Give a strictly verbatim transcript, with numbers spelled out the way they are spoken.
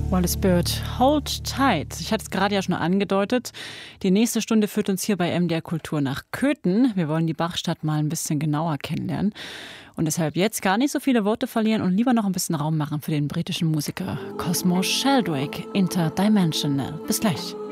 Wallace Bird, Hold Tight. Ich hatte es gerade ja schon angedeutet. Die nächste Stunde führt uns hier bei M D R Kultur nach Köthen. Wir wollen die Bachstadt mal ein bisschen genauer kennenlernen. Und deshalb jetzt gar nicht so viele Worte verlieren und lieber noch ein bisschen Raum machen für den britischen Musiker Cosmo Sheldrake, Interdimensional. Bis gleich.